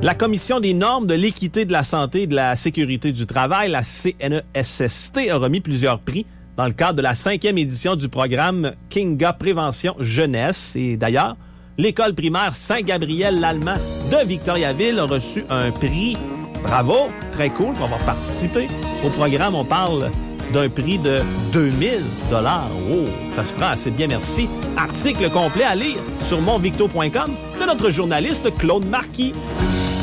La Commission des normes de l'équité, de la santé et de la sécurité du travail, la CNESST, a remis plusieurs prix dans le cadre de la 5e édition du programme Kinga Prévention Jeunesse. Et d'ailleurs, l'école primaire Saint-Gabriel-l'Allemand de Victoriaville a reçu un prix. Bravo, très cool pour avoir participé. Au programme, on parle d'un prix de 2000 $. Oh, ça se prend assez bien, merci. Article complet à lire sur montvicto.com de notre journaliste Claude Marquis.